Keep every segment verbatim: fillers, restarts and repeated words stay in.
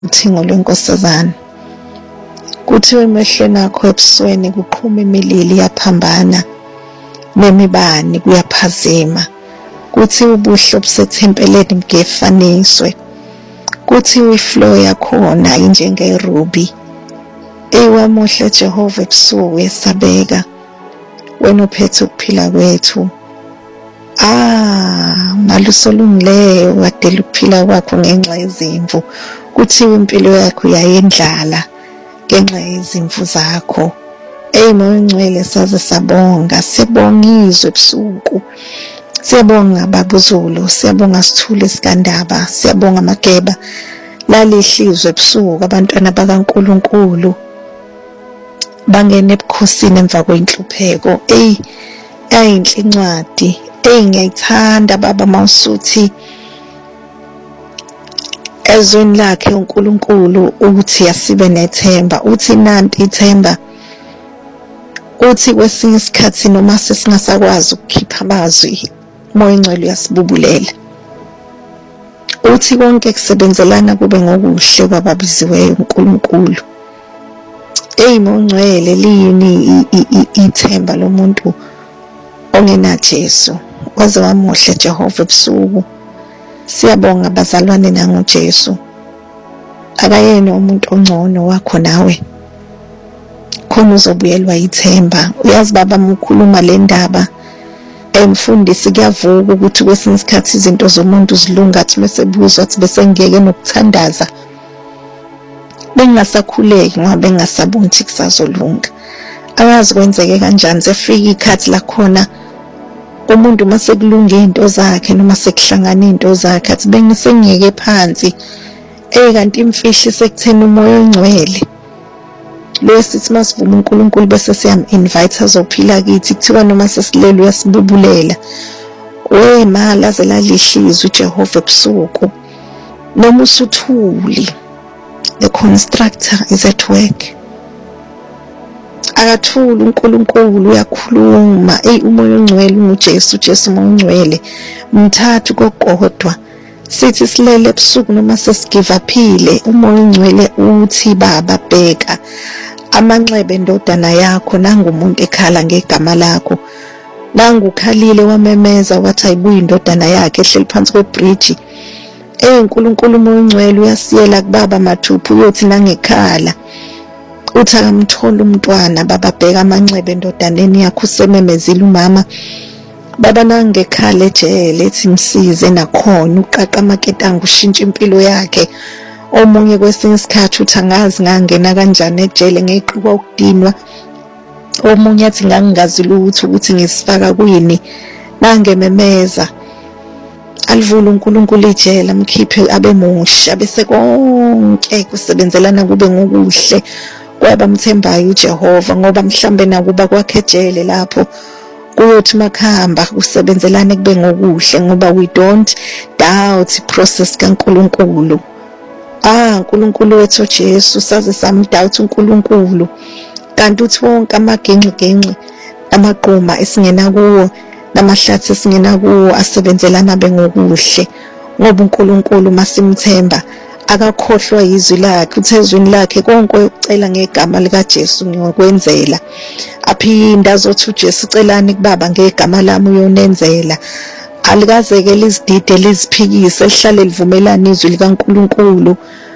uthingo lwenkosazana. Kuthiwe emehlweni akho ebusweni kuqhuma imilili yaphambana, nemibani kuyaphazima. Kuthiwe ubuhle obusethempeleni bugefaniswe. Kuthiwe iflow yakhona injengeruby. Ewamuhle Jehova ebusuku yesabeka, wena uphethe ukuphila kwethu. Ah, malusolungileyo wadela ukuphila kwakho ngenxa yezimvu. Kuthiwe impilo yakho yayendlala ngenxa yezimvu zakho. Ey moya ongcwele saze sabonga, siyabongizwe ebusuku. Siyabonga babuzulu, siyabonga Sithule Sikandaba, siyabonga Mageba. Lalihlizwe ebusuku abantwana bakaNkulunkulu bangene ebukhosini emva kwenhlupheko. Ey ayinhle incwadi. Ey ngiyayithanda baba mawusuthi ezweni lakhe uNkulunkulu ukuthi yasibe nethemba. Uthi nanti ithemba. Uthi kwesinye isikhathi noma sesingasakwazi ukukhipha amazwi, Moya Ongcwele uyasibubulela. Uthi konke kusebenzelana kube ngokuhle kwababiziweyo uNkulunkulu. Ey Moya Ongcwele liyini ithemba lomuntu ongena Jesu. Waze wamuhle Jehova ebusuku. Siyabonga bazalwane nangoJesu. Akayena umuntu ongcono wakho nawe. Khona uzobuyelwa ithemba. Uyazi baba mkhuluma le ndaba emfundisi kuyavuka ukuthi kwesinye isikhathi izinto zomuntu zilunga athi mesebuzwa athi bese ngeke nokuthandaza. Bengasakhuleki ngoba bengasaboni ukuthi kusazolunga. Akazi kwenzeke kanjani sefika ikhathi la khona umuntu mase kulunga into zakhe noma sekuhlangana into zakhe athi bengisengiyeke phansi. Eh kanti imfihlo sekuthena umoya ongcwele. Lo sithi masivuma uNkulunkulu bese siyam invite azophila kithi kuthiwa noma sesilele uyasibubulela. We mala zelalihlizwe uJehova ebusuku. Noma usuthuli. The constructor is at work. Akathula uNkulunkulu uyakhuluma. Ey umoya ongcwele uJesu, uJesu umoya ongcwele. Mthathu kokodwa. Sithi silele ebusuku noma sesigive uphile. Umoya ongcwele uthi baba bheka amanxebe endodana yakho nangumuntu ekhala ngegama lakho. Nangukhalile wamemeza wathi ayibuye indodana yakhe ehleli phansi kwebridge. Ey uNkulunkulu umoya ongcwele uyasiyela kubaba mathuphu uyothi nangekhala. Uthi akamthola umntwana baba bheka amanxebe endodaneni yakho usememezile umama. Baba nangekhala ejele ethi msize nakhona uqaqa amaketanga ushintsha impilo yakhe. Omunye kwesinye isikhathi uthi angazi ngangena kanjani ejele ngeqhubeka ukudinwa. Omunye athi ngangingazi lutho ukuthi ngisifaka kuyini nangememeza. Alivula uNkulunkulu ijele amkhiphe abe musha bese konke kusebenzelana kube ngokuhle kwabamthembayo uJehova ngoba mhlambe nakuba kwakhe ejele lapho kuyothi makhamba kusebenzelane kube ngokuhle ngoba we don't doubt process kaNkulunkulu. Ah uNkulunkulu wethu Jesu saze samdoubt uNkulunkulu. Kanti uthi wonke amagenqe amaqhuma esingena kuwo namahlathi esingena kuwo asebenzelana bengokuhle ngoba uNkulunkulu masimthemba akakhohlwa izwi lakhe. Uthezwini lakhe konke ukucela ngegama lika Jesu ngiyokwenzela. Aphinda azothi uJesu celani kubaba ngegama lami uyonenzela. Alikazeke lizidide liziphikise lihlale livumelana izwi likaNkulunkulu.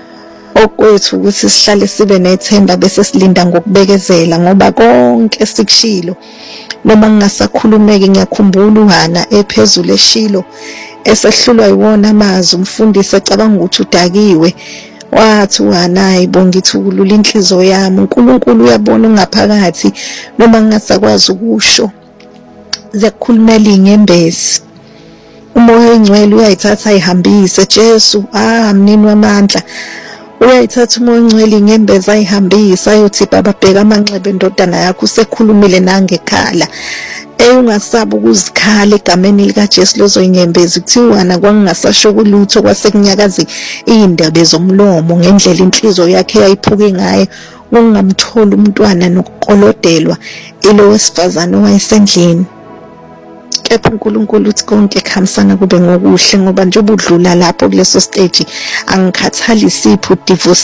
Okwethu ukuthi sihlale sibe nethemba bese silinda ngokubekezela ngoba konke sikushilo. Noma ngingasakhulumeki ngiyakhumbula uHana ephezulu eShilo esehlulwa yiwona amazwi umfundisi ecabanga ukuthi udakiwe. Wathi uHana ayibonga ithulula inhliziyo yami uNkulunkulu uyabona ungaphakathi noma ngingasakwazi ukusho. Zekukhulumela inyembezi. Umoya ongcwele uyayithatha ayihambise Jesu ah mnini wamandla. Uyayithatha umoya ongcwele inyembezi ayihambisa ayothi baba bheka amanxebe endodana yakho usekhulumile nangekhala. Eyungasabi ukuzikhala egameni lika Jesu lozoyinyembezi kuthiwa na kwangingasasho kulutho kwasekunyakazi indaba zomlomo ngendlela inhliziyo yakhe yayiphuke ngaye ungamthola umntwana nokuqolodelwa ilo wesifazane owayesendlini. kepha uNkulunkulu uthi konke kuhambisana kube ngokuhle, ngoba njengoba udlula lapho kuleso stage angikhathali sipho divorce